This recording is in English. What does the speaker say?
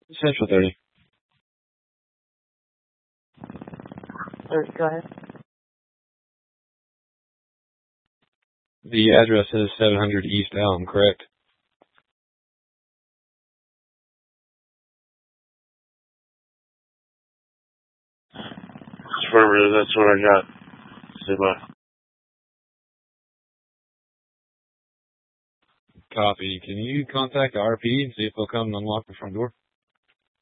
Central 30. Go ahead. The address is 700 East Elm, correct? Affirmative, that's what I got. Say bye. Copy. Can you contact the RP and see if they'll come and unlock the front door?